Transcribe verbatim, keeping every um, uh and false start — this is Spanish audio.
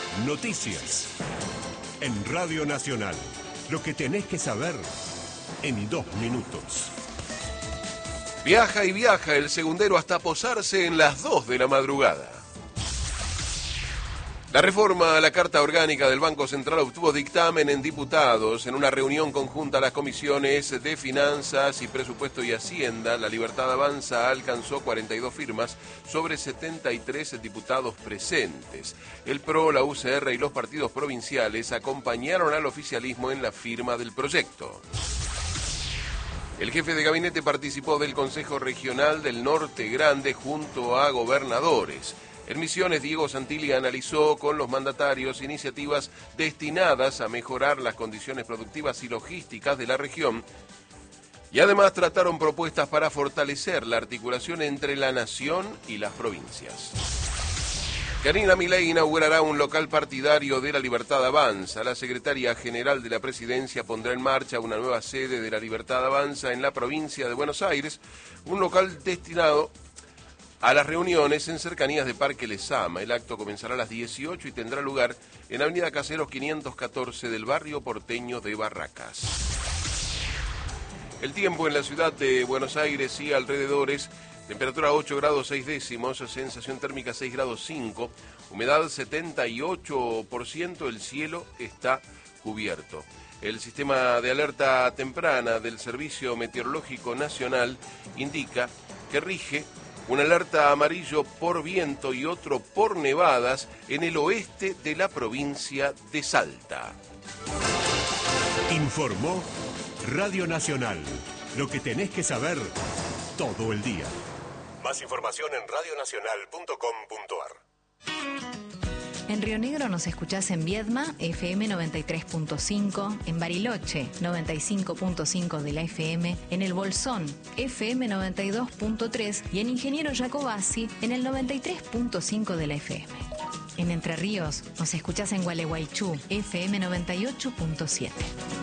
Noticias. En Radio Nacional. Lo que tenés que saber en dos minutos. Viaja y viaja el segundero hasta posarse en las dos de la madrugada. La reforma a la Carta Orgánica del Banco Central obtuvo dictamen en diputados. En una reunión conjunta a las comisiones de Finanzas y Presupuesto y Hacienda, La Libertad Avanza alcanzó cuarenta y dos firmas sobre setenta y tres diputados presentes. El P R O, la U C R y los partidos provinciales acompañaron al oficialismo en la firma del proyecto. El jefe de gabinete participó del Consejo Regional del Norte Grande junto a gobernadores. En Misiones, Diego Santilli analizó con los mandatarios iniciativas destinadas a mejorar las condiciones productivas y logísticas de la región y además trataron propuestas para fortalecer la articulación entre la nación y las provincias. Janina Milei inaugurará un local partidario de La Libertad Avanza. La secretaria general de la Presidencia pondrá en marcha una nueva sede de La Libertad Avanza en la provincia de Buenos Aires, un local destinado a las reuniones en cercanías de Parque Lezama. El acto comenzará a las dieciocho y tendrá lugar en Avenida Caseros quinientos catorce del barrio porteño de Barracas. El tiempo en la ciudad de Buenos Aires y alrededores: temperatura ocho grados seis décimos, sensación térmica seis grados cinco, humedad setenta y ocho por ciento, el cielo está cubierto. El sistema de alerta temprana del Servicio Meteorológico Nacional indica que rige una alerta amarillo por viento y otro por nevadas en el oeste de la provincia de Salta. Informó Radio Nacional. Lo que tenés que saber todo el día. Más información en radio nacional punto com punto a r. En Río Negro nos escuchás en Viedma, F M noventa y tres punto cinco, en Bariloche, noventa y cinco punto cinco de la F M, en El Bolsón, F M noventa y dos punto tres y en Ingeniero Jacobasi, en el noventa y tres punto cinco de la F M. En Entre Ríos nos escuchás en Gualeguaychú, F M noventa y ocho punto siete.